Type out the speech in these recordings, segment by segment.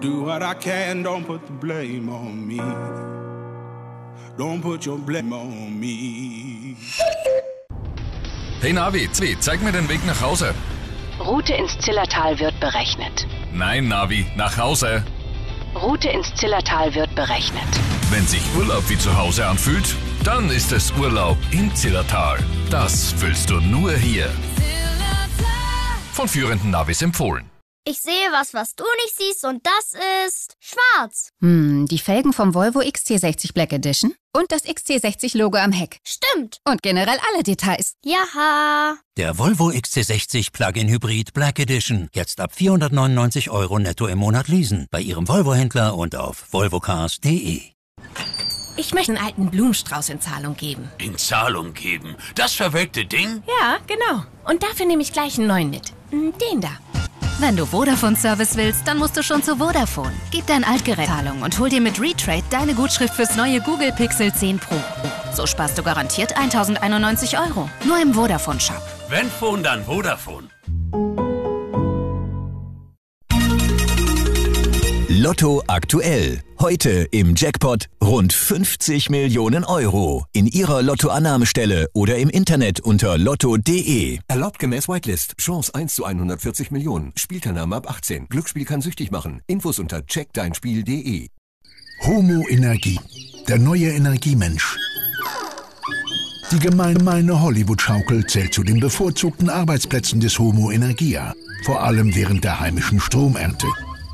Do what I can, don't put the blame on me. Don't put your blame on me. Hey Navi, zeig mir den Weg nach Hause. Route ins Zillertal wird berechnet. Nein, Navi, nach Hause. Route ins Zillertal wird berechnet. Wenn sich Urlaub wie zu Hause anfühlt, dann ist es Urlaub im Zillertal. Das fühlst du nur hier. Von führenden Navis empfohlen. Ich sehe was du nicht siehst und das ist schwarz. Die Felgen vom Volvo XC60 Black Edition und das XC60-Logo am Heck. Stimmt. Und generell alle Details. Jaha. Der Volvo XC60 Plug-in Hybrid Black Edition. Jetzt ab 499 € netto im Monat leasen. Bei Ihrem Volvo-Händler und auf volvocars.de. Ich möchte einen alten Blumenstrauß in Zahlung geben. In Zahlung geben? Das verwelkte Ding? Ja, genau. Und dafür nehme ich gleich einen neuen mit. Den da. Wenn du Vodafone-Service willst, dann musst du schon zu Vodafone. Gib dein Altgerät Zahlung und hol dir mit Retrade deine Gutschrift fürs neue Google Pixel 10 Pro. So sparst du garantiert 1.091 €. Nur im Vodafone-Shop. Wenn Phone, dann Vodafone. Lotto aktuell. Heute im Jackpot rund 50 Millionen € in Ihrer Lottoannahmestelle oder im Internet unter lotto.de. Erlaubt gemäß Whitelist. Chance 1 zu 140 Millionen. Spielteilnahme ab 18. Glücksspiel kann süchtig machen. Infos unter checkdeinspiel.de. Homo Energie. Der neue Energiemensch. Die gemeine Hollywood-Schaukel zählt zu den bevorzugten Arbeitsplätzen des Homo Energia. Vor allem während der heimischen Stromernte.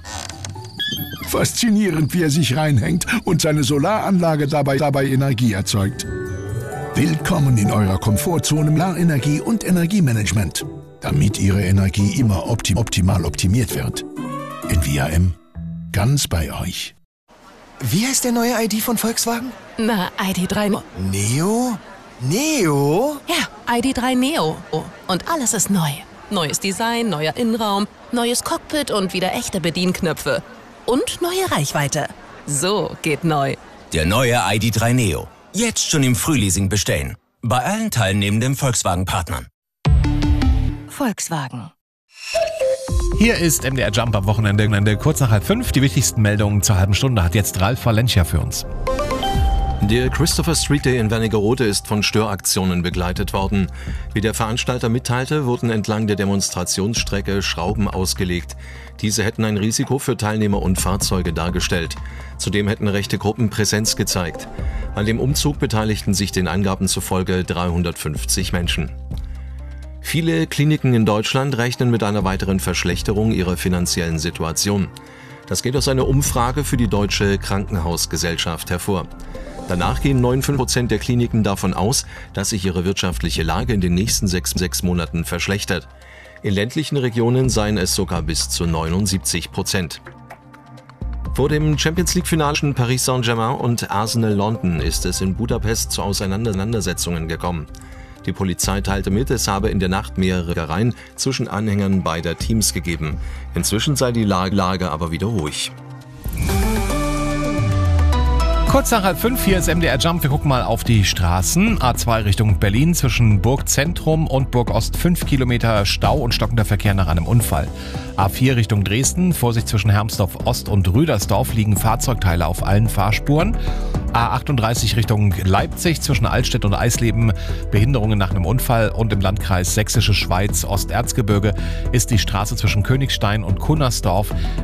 Faszinierend, wie er sich reinhängt und seine Solaranlage dabei Energie erzeugt. Willkommen in eurer Komfortzone Solarenergie und Energiemanagement, damit Ihre Energie immer optimal optimiert wird. NVIM, ganz bei euch. Wie heißt der neue ID von Volkswagen? Na, ID.3 Neo? Neo? Ja, ID.3 Neo. Und alles ist neu. Neues Design, neuer Innenraum, neues Cockpit und wieder echte Bedienknöpfe. Und neue Reichweite. So geht neu. Der neue ID.3 Neo. Jetzt schon im Frühleasing bestellen. Bei allen teilnehmenden Volkswagen-Partnern. Volkswagen. Hier ist MDR Jump am Wochenende. Kurz nach 5:30. Die wichtigsten Meldungen zur halben Stunde hat jetzt Ralf Valencia für uns. Der Christopher Street Day in Wernigerode ist von Störaktionen begleitet worden. Wie der Veranstalter mitteilte, wurden entlang der Demonstrationsstrecke Schrauben ausgelegt. Diese hätten ein Risiko für Teilnehmer und Fahrzeuge dargestellt. Zudem hätten rechte Gruppen Präsenz gezeigt. An dem Umzug beteiligten sich den Angaben zufolge 350 Menschen. Viele Kliniken in Deutschland rechnen mit einer weiteren Verschlechterung ihrer finanziellen Situation. Das geht aus einer Umfrage für die Deutsche Krankenhausgesellschaft hervor. Danach gehen 59% der Kliniken davon aus, dass sich ihre wirtschaftliche Lage in den nächsten sechs Monaten verschlechtert. In ländlichen Regionen seien es sogar bis zu 79%. Vor dem Champions-League-Finale zwischen Paris Saint-Germain und Arsenal London ist es in Budapest zu Auseinandersetzungen gekommen. Die Polizei teilte mit, es habe in der Nacht mehrere Reihen zwischen Anhängern beider Teams gegeben. Inzwischen sei die Lage aber wieder ruhig. Kurz nach 5:30, hier ist MDR Jump. Wir gucken mal auf die Straßen. A2 Richtung Berlin zwischen Burgzentrum und Burgost 5 Kilometer Stau und stockender Verkehr nach einem Unfall. A4 Richtung Dresden, Vorsicht zwischen Hermsdorf Ost und Rüdersdorf, liegen Fahrzeugteile auf allen Fahrspuren. A38 Richtung Leipzig zwischen Altstedt und Eisleben, Behinderungen nach einem Unfall, und im Landkreis Sächsische Schweiz Osterzgebirge ist die Straße zwischen Königstein und Kunnersdorf